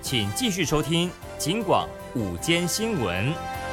请继续收听警广午间新闻。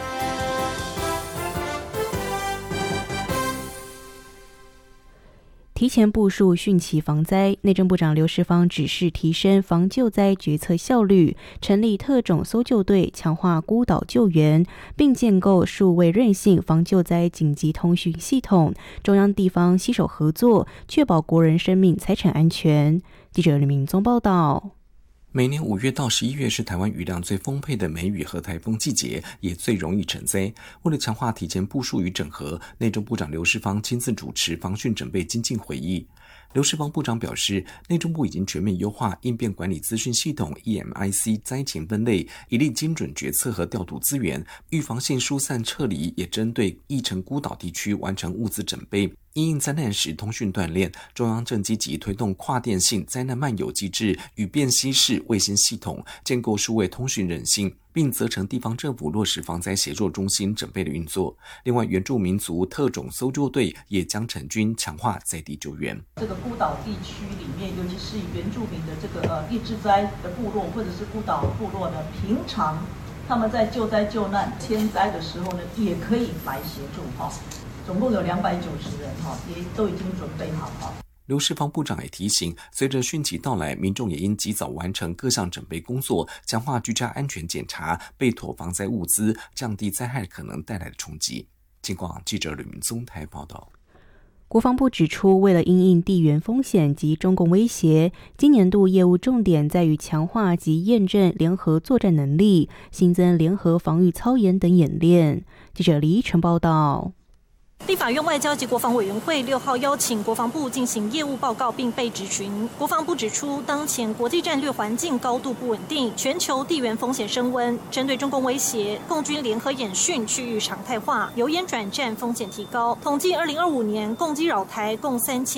提前部署汛期防灾，内政部长刘世芳指示提升防救灾决策效率，成立特种搜救队，强化孤岛救援，并建构数位韧性防救灾紧急通讯系统，中央地方携手合作，确保国人生命财产安全。记者吕明宗报道。 每年5月到11月是台湾雨量最丰沛的梅雨和台风季节，也最容易成灾。为了强化提前部署与整合，内政部长刘世芳亲自主持防汛准备精进会议。刘世芳部长表示，内政部已经全面优化应变管理资讯系统 EMIC 灾情分类，以利精准决策和调度资源，预防性疏散撤离，也针对疫情孤岛地区完成物资准备。因应灾难时通讯断裂，中央正积极推动跨电性灾难漫游机制与便携式卫星系统，建构数位通讯韧性，并责成地方政府落实防灾协作中心准备的运作。另外，原住民族特种搜救队也将成军，强化在地救援。 这个孤岛地区里面，尤其是原住民的这个易治灾的部落或者是孤岛部落呢，平常他们在救灾救难天灾的时候呢，也可以来协助哈。总共有290人哈，也都已经准备好哈。 刘世芳部长也提醒，随着汛期到来，民众也应及早完成各项准备工作，强化居家安全检查，备妥防灾物资，降低灾害可能带来的冲击。警广记者吕明宗台报道。 国防部指出，为了因应地缘风险及中共威胁，今年度业务重点在于强化及验证联合作战能力，新增联合防御操演等演练。记者李依晨报道。 立法院外交及国防委员会6号邀请国防部进行业务报告并被质询。国防部指出，当前国际战略环境高度不稳定，全球地缘风险升温，针对中共威胁，共军联合演训趋于常态化，由演转战风险提高。统计2025年共机扰台共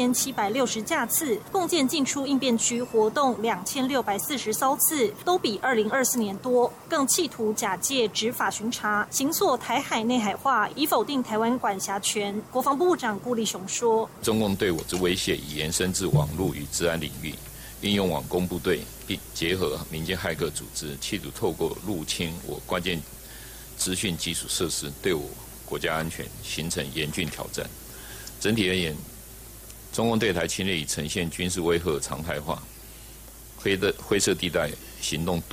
3760架次，共建进出应变区活动2640艘次，都比2024年多。更企图假借执法巡查，形塑台海内海化，以否定台湾管辖权。国防部长顾立雄说， 中共对我之威胁已延伸至网络与治安领域，运用网攻部队，并结合民间骇客组织，企图透过入侵我关键资讯基础设施，对我国家安全形成严峻挑战。整体而言，中共对台侵略已呈现军事威吓常态化，灰色地带行动